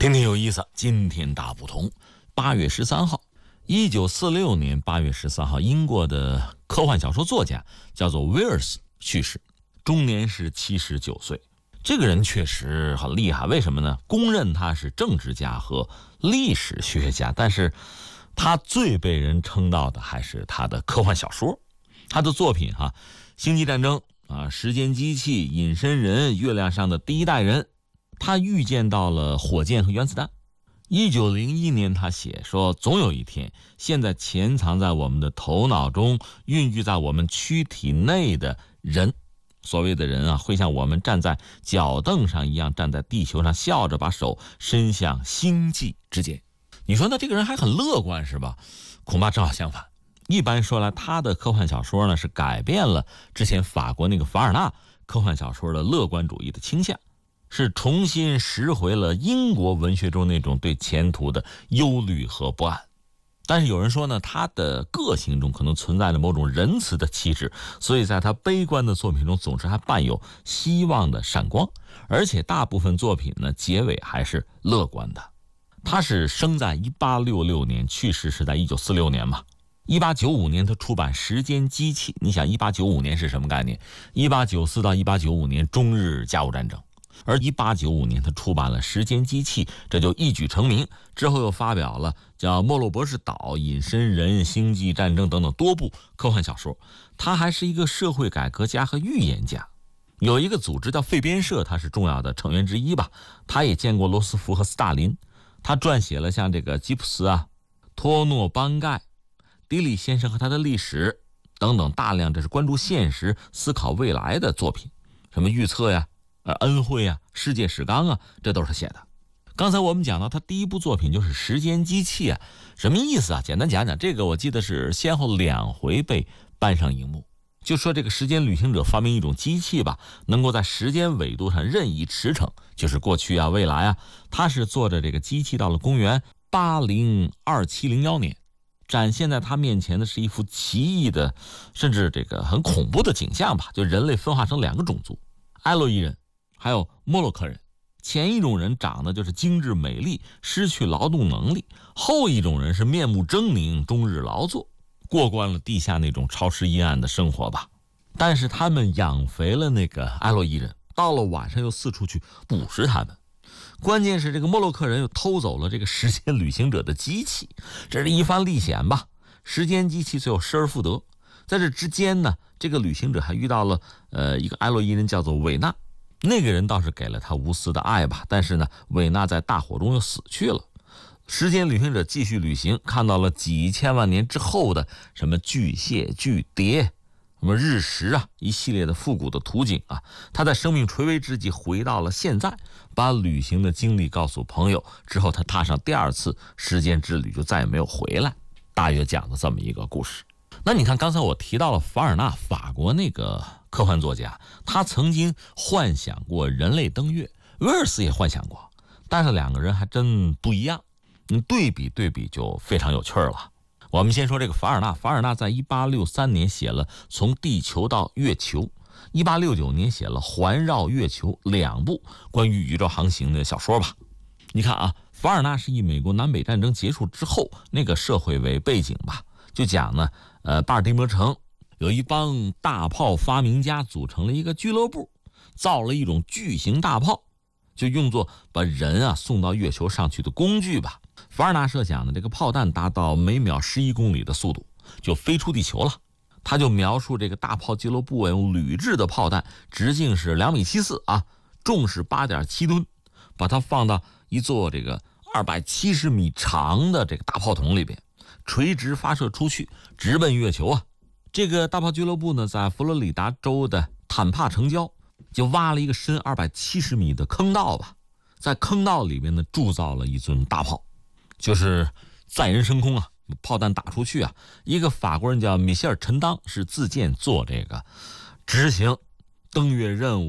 天天有意思，今天大不同。8月13号，1946年8月13号，英国的科幻小说作家叫做威尔斯去世，终年是79岁。这个人确实很厉害，为什么呢？公认他是政治家和历史学家，但是他最被人称道的还是他的科幻小说。他的作品星际战争时间机器、隐身人、月亮上的第一代人，他预见到了火箭和原子弹。1901年他写说，总有一天，现在潜藏在我们的头脑中、孕育在我们躯体内的人，所谓的人会像我们站在脚凳上一样站在地球上，笑着把手伸向星际之间。你说那这个人还很乐观是吧？恐怕正好相反。一般说来，他的科幻小说呢是改变了之前法国那个凡尔纳科幻小说的乐观主义的倾向，是重新拾回了英国文学中那种对前途的忧虑和不安。但是有人说呢，他的个性中可能存在着某种仁慈的气质，所以在他悲观的作品中总是还伴有希望的闪光，而且大部分作品呢结尾还是乐观的。他是生在1866年，去世是在1946年嘛。1895年他出版《时间机器》，你想1895年是什么概念？1894到1895年中日甲午战争，而1895年他出版了《时间机器》，这就一举成名。之后又发表了叫《莫洛博士岛》、《隐身人》、《星际战争》等等多部科幻小说。他还是一个社会改革家和预言家，有一个组织叫废编社，他是重要的成员之一吧。他也见过罗斯福和斯大林，他撰写了像这个吉普斯托诺邦盖、迪里先生和他的历史等等大量这是关注现实、思考未来的作品，什么预测恩惠世界史纲这都是他写的。刚才我们讲到他第一部作品就是《时间机器》什么意思简单讲讲，这个我记得是先后2回被搬上荧幕。就说这个时间旅行者发明一种机器吧，能够在时间纬度上任意驰骋，就是过去未来他是坐着这个机器到了公元802-701年，展现在他面前的是一幅奇异的甚至这个很恐怖的景象吧，就人类分化成2个种族，埃洛伊人还有莫洛克人。前一种人长得就是精致美丽，失去劳动能力，后一种人是面目狰狞，终日劳作，过惯了地下那种潮湿阴暗的生活吧。但是他们养肥了那个埃洛伊人，到了晚上又四处去捕食他们。关键是这个莫洛克人又偷走了这个时间旅行者的机器，这是一番历险吧。时间机器最后失而复得，在这之间呢，这个旅行者还遇到了一个埃洛伊人叫做韦纳，那个人倒是给了他无私的爱吧，但是呢，韦纳在大火中又死去了。时间旅行者继续旅行，看到了几千万年之后的什么巨蟹、巨蝶、什么日食一系列的复古的图景他在生命垂危之际回到了现在，把旅行的经历告诉朋友之后，他踏上第2次时间之旅，就再也没有回来。大约讲的这么一个故事。那你看刚才我提到了凡尔纳，法国那个科幻作家，他曾经幻想过人类登月，威尔斯也幻想过，但是2个人还真不一样。对比就非常有趣了。我们先说这个凡尔纳在1863年写了《从地球到月球》，1869年写了《环绕月球》2部关于宇宙航行的小说吧。你看凡尔纳是以美国南北战争结束之后那个社会为背景吧，就讲呢巴尔的摩城有一帮大炮发明家组成了一个俱乐部，造了一种巨型大炮，就用作把人送到月球上去的工具吧。凡尔纳设想的这个炮弹达到每秒11公里的速度就飞出地球了。他就描述这个大炮俱乐部用铝制的炮弹，直径是2.74米重是8.7吨，把它放到一座这个270米长的这个大炮筒里边，垂直发射出去，直奔月球这个大炮俱乐部呢，在佛罗里达州的坦帕城郊就挖了一个深270米的坑道吧，在坑道里面呢铸造了一尊大炮，就是载人升空炮弹打出去一个法国人叫米歇尔·陈当是自荐做这个执行登月任务